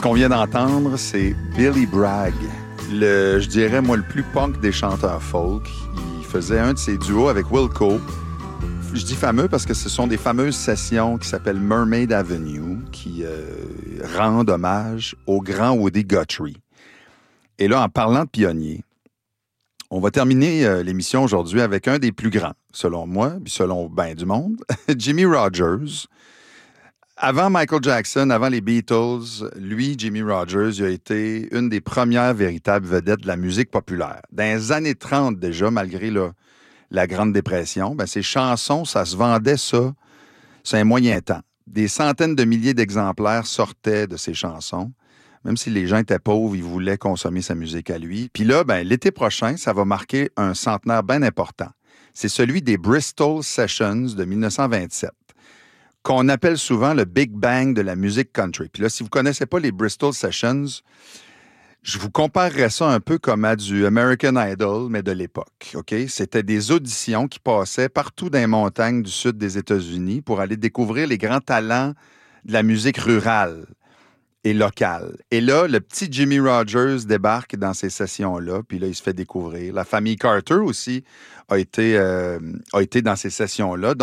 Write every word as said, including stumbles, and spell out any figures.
qu'on vient d'entendre, c'est Billy Bragg, le, je dirais, moi, le plus punk des chanteurs folk. Il faisait un de ses duos avec Wilco. Je dis fameux parce que ce sont des fameuses sessions qui s'appellent Mermaid Avenue, qui euh, rendent hommage au grand Woody Guthrie. Et là, en parlant de pionniers, on va terminer euh, l'émission aujourd'hui avec un des plus grands, selon moi, puis selon ben du monde, Jimmie Rodgers. Avant Michael Jackson, avant les Beatles, lui, Jimmie Rodgers, il a été une des premières véritables vedettes de la musique populaire. Dans les années trente déjà, malgré là, la Grande Dépression, ben, ses chansons, ça se vendait ça, c'est un moyen temps. Des centaines de milliers d'exemplaires sortaient de ses chansons. Même si les gens étaient pauvres, ils voulaient consommer sa musique à lui. Puis là, ben, l'été prochain, ça va marquer un centenaire bien important. C'est celui des Bristol Sessions de dix-neuf cent vingt-sept, qu'on appelle souvent le Big Bang de la musique country. Puis là, si vous ne connaissez pas les Bristol Sessions, je vous comparerais ça un peu comme à du American Idol, mais de l'époque. OK? C'était des auditions qui passaient partout dans les montagnes du sud des États-Unis pour aller découvrir les grands talents de la musique rurale et locale. Et là, le petit Jimmie Rodgers débarque dans ces sessions-là, puis là, il se fait découvrir. La famille Carter aussi a été, euh, a été dans ces sessions-là.